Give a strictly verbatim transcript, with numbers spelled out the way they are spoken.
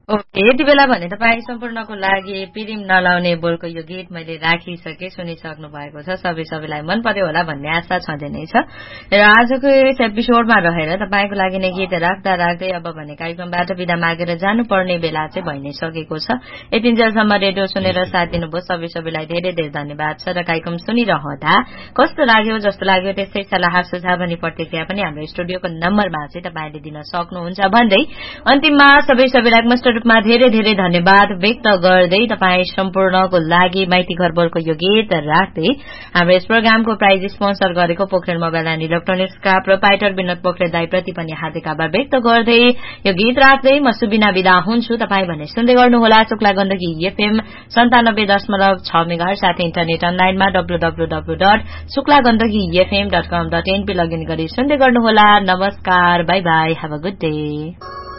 Okay, यति बेला भने तपाईँ सम्पूर्णको लागि पिरिम नलाउने बोलको यो गीत मैले राखिसके सुनिसक्नु भएको छ। सबै सबैलाई मन पर्यो होला भन्ने आशा छँदै नै छ र आजको यस एपिसोडमा रहेर तपाईँको लागि नै गीत राख्दा राख्दै अब भने कार्यक्रमबाट बिदा मागेर जानुपर्ने बेला चाहिँ भइ नै सकेको छ। यतिन्जेलसम्म रेडियो सुनेर साथ दिनुभयो सबै सबैलाई धेरै धेरै धन्यवाद छ र कार्यक्रम सुनिरहँदा कस्तो लाग्यो जस्तो लाग्यो त्यस्तै सल्लाह सुझाव अनि प्रतिक्रिया पनि हाम्रो स्टुडियोको नम्बरमा चाहिँ तपाईँले दिन सक्नुहुन्छ भन्दै अन्तिममा सबै सबैलाई मस्ट रूपमा धेरै धेरै धन्यवाद व्यक्त गर्दै तपाईँ सम्पूर्णको लागि माइती घर बोलको यो गीत राख्दै हाम्रो यस प्रोग्रामको प्राइज स्पोन्सर गरेको Pokharel mobile and इलेक्ट्रोनिक्सका proprietor Vinod Pokharel दाईप्रति पनि हार्दिक आभार व्यक्त गर्दै यो गीत राख्दै म सुबिना विदा हुन्छु। तपाईँ भने सुन्दै गर्नुहोला शुक्ला गण्डकी एफएम सन्तानब्बे दशमलव छ मेगाहर्ज साथै इन्टरनेट अनलाइनमा W W W dot Shukla Gandaki FM dot कम डट एनपी लगइन गरी सुन्दै गर्नुहोला। नमस्कार, by by, have a good day.